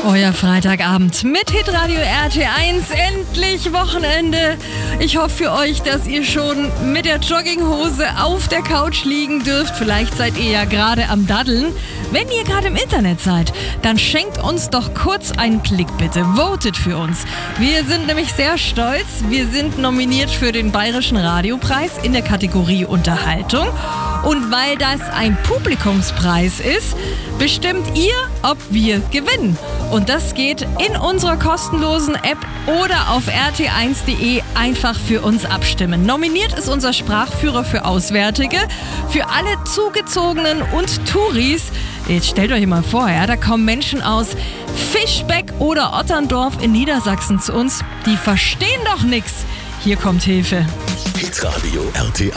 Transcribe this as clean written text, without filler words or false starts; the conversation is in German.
Euer Freitagabend mit Hitradio RT1. Endlich Wochenende. Ich hoffe für euch, dass ihr schon mit der Jogginghose auf der Couch liegen dürft. Vielleicht seid ihr ja gerade am Daddeln. Wenn ihr gerade im Internet seid, dann schenkt uns doch kurz einen Klick bitte. Votet für uns. Wir sind nämlich sehr stolz. Wir sind nominiert für den Bayerischen Radiopreis in der Kategorie Unterhaltung. Und weil das ein Publikumspreis ist, bestimmt ihr, ob wir gewinnen. Und das geht in unserer kostenlosen App oder auf rt1.de einfach für uns abstimmen. Nominiert ist unser Sprachführer für Auswärtige, für alle Zugezogenen und Touris. Jetzt stellt euch mal vor, ja, da kommen Menschen aus Fischbeck oder Otterndorf in Niedersachsen zu uns. Die verstehen doch nichts. Hier kommt Hilfe. Hitradio RT1.